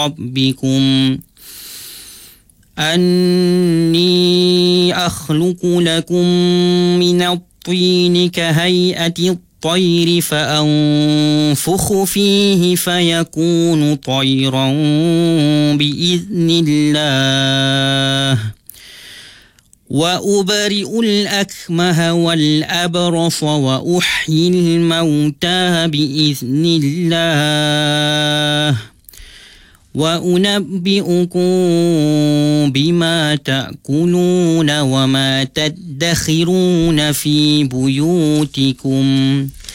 ربكم أني أخلق لكم من الطين كهيئة الطير فأنفخ فيه فيكون طيرا بإذن الله وأبرئ الأكمه والأبرص وأحيي الموتى بإذن الله وأنبئكم بما تأكلون وما تدخرون في بيوتكم